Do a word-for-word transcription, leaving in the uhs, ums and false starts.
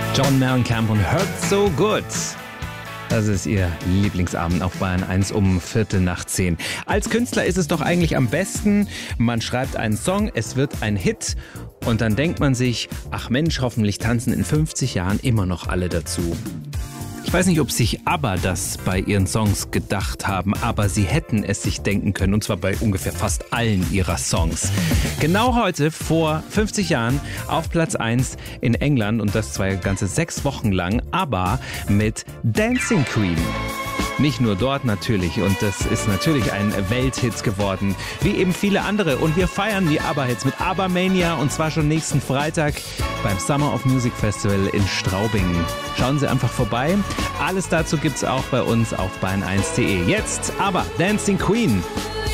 John Mellencamp und Hurt So Good. Das ist Ihr Lieblingsabend auf Bayern eins um Viertel nach zehn. Als Künstler ist es doch eigentlich am besten, man schreibt einen Song, es wird ein Hit und dann denkt man sich, ach Mensch, hoffentlich tanzen in fünfzig Jahren immer noch alle dazu. Ich weiß nicht, ob sich ABBA das bei ihren Songs gedacht haben, aber sie hätten es sich denken können, und zwar bei ungefähr fast allen ihrer Songs. Genau heute, vor fünfzig Jahren, auf Platz eins in England, und das zwei ganze sechs Wochen lang, ABBA mit Dancing Queen. Nicht nur dort natürlich, und das ist natürlich ein Welthit geworden, wie eben viele andere. Und wir feiern die ABBA-Hits mit ABBA-Mania, und zwar schon nächsten Freitag beim Summer of Music Festival in Straubing. Schauen Sie einfach vorbei. Alles dazu gibt's auch bei uns auf bayern eins punkt de. Jetzt aber Dancing Queen.